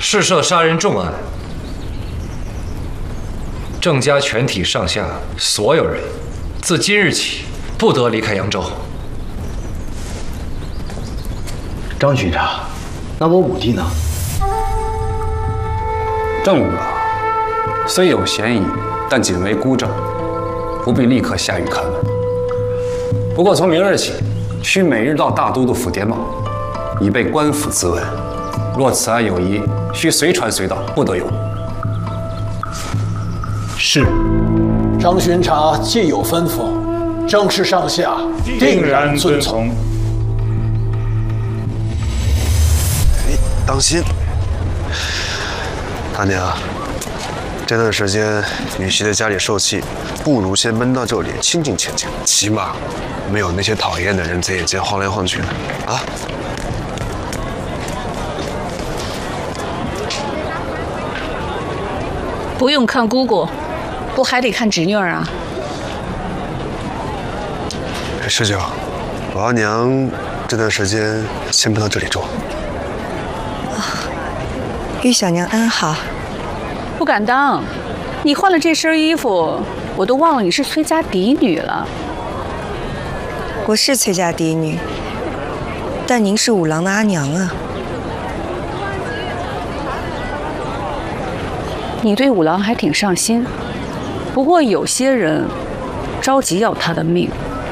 是涉杀人重案，郑家全体上下所有人，自今日起不得离开扬州。 张巡查，那我五弟呢？ 郑五郎虽有嫌疑，但仅为孤证，不必立刻下狱看问。不过从明日起，需每日到大都督府点卯，以备官府咨问。若此案有疑，需随传随到，不得有误。 是。 张巡查既有吩咐，郑氏上下定然遵从。 当心，大娘，这段时间与其在家里受气，不如先闷到这里清静清静，起码没有那些讨厌的人在眼前晃来晃去的啊。 不用看姑姑，不还得看侄女儿啊？ 师舅，我阿娘这段时间先搬到这里住。 玉小娘安好。 不敢当，你换了这身衣服，我都忘了你是崔家嫡女了。 我是崔家嫡女，但您是五郎的阿娘啊。 你对五郎还挺上心，不过有些人着急要他的命。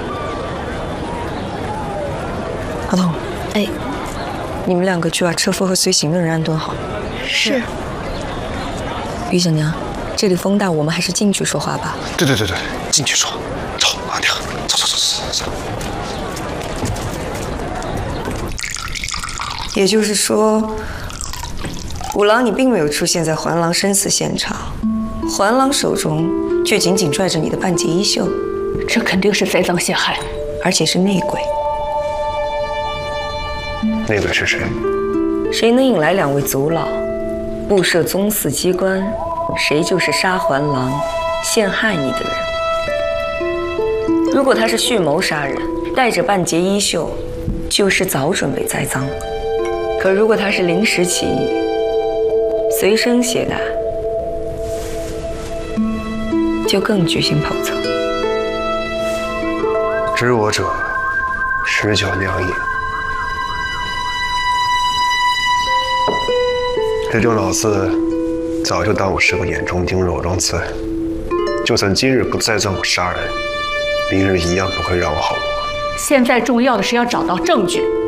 阿童，哎，你们两个去把车夫和随行的人安顿好。 是。 玉小娘，这里风大，我们还是进去说话吧。 对，进去说。走，阿娘，走。 也就是说，五郎你并没有出现在环郎生死现场，环郎手中却紧紧拽着你的半截衣袖， 这肯定是栽赃陷害， 而且是内鬼。 内鬼是谁？ 谁能引来两位族老，布设宗祠机关，谁就是杀环郎、陷害你的人。如果他是蓄谋杀人，带着半截衣袖，就是早准备栽赃；可如果他是临时起意，随身携带，就更居心叵测。 知我者，十九娘也。这种老四早就当我是个眼中钉、肉中刺，就算今日不栽赃我杀人，明日一样不会让我好过。 现在重要的是要找到证据。